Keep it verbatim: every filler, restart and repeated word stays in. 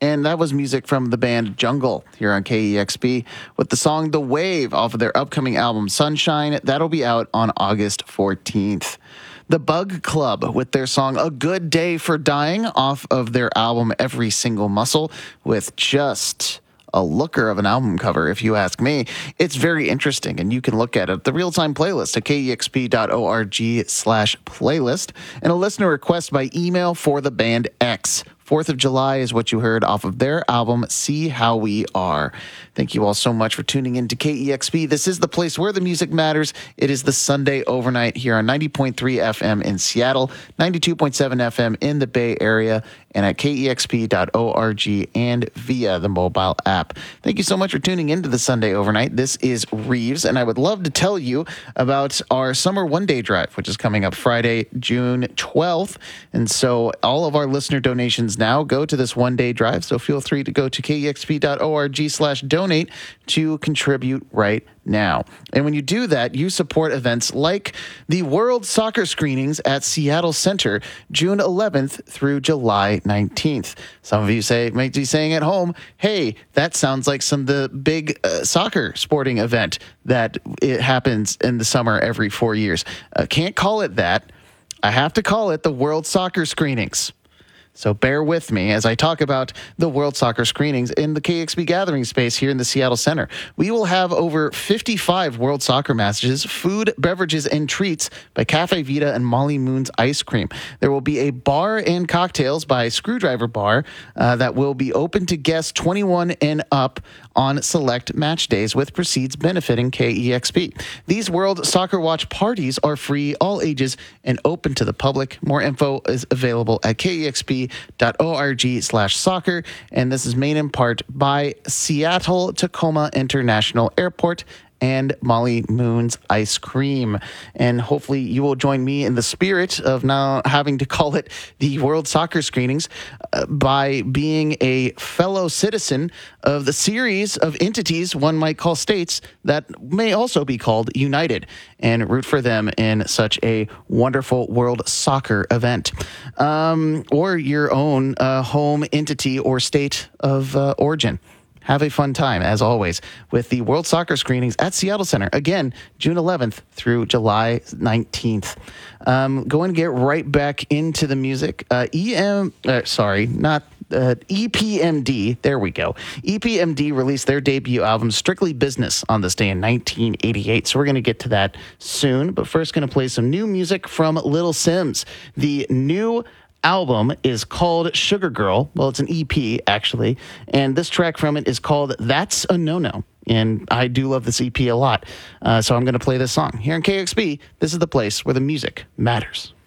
And that was music from the band Jungle here on K E X P with the song The Wave off of their upcoming album Sunshine. That'll be out on August fourteenth. The Bug Club with their song A Good Day for Dying off of their album Every Single Muscle with just a looker of an album cover, if you ask me. It's very interesting, and you can look at it. The real-time playlist at kexp.org slash playlist, and a listener request by email for the band X. fourth of July is what you heard off of their album, See How We Are. Thank you all so much for tuning in to K E X P. This is the place where the music matters. It is the Sunday overnight here on ninety point three F M in Seattle, ninety-two point seven F M in the Bay Area, and at kexp dot org and via the mobile app. Thank you so much for tuning into the Sunday overnight. This is Reeves, and I would love to tell you about our summer one-day drive, which is coming up Friday, June twelfth. And so all of our listener donations now go to this one-day drive, so feel free to go to kexp.org slash donate to contribute right now. And when you do that, you support events like the World Soccer Screenings at Seattle Center, June eleventh through July nineteenth. Some of you say might be saying at home, hey, that sounds like some of the big uh, soccer sporting event that it happens in the summer every four years. Uh, can't call it that. I have to call it the World Soccer Screenings. So bear with me as I talk about the World Soccer Screenings in the K X P gathering space here in the Seattle Center. We will have over fifty-five World Soccer matches, food, beverages, and treats by Cafe Vita and Molly Moon's Ice Cream. There will be a bar and cocktails by Screwdriver Bar uh, that will be open to guests twenty-one and up on select match days, with proceeds benefiting K E X P. These World Soccer Watch parties are free, all ages, and open to the public. More info is available at kexp.org slash soccer, and this is made in part by Seattle Tacoma International Airport and Molly Moon's Ice Cream. And hopefully you will join me in the spirit of now having to call it the World Soccer Screenings uh, by being a fellow citizen of the series of entities one might call states that may also be called United, and root for them in such a wonderful World Soccer event. Um, or your own uh, home entity or state of uh, origin. Have a fun time, as always, with the World Soccer Screenings at Seattle Center. Again, June eleventh through July nineteenth. Um, going to get right back into the music. Uh, E M, uh, sorry, not uh, E P M D. There we go. E P M D released their debut album, Strictly Business, on this day in nineteen eighty-eight. So we're going to get to that soon. But first, going to play some new music from Little Sims. The new album is called Sugar Girl. Well, it's an E P, actually. And this track from it is called That's a No-No. And I do love this E P a lot. Uh, so I'm going to play this song. Here in K X P, this is the place where the music matters.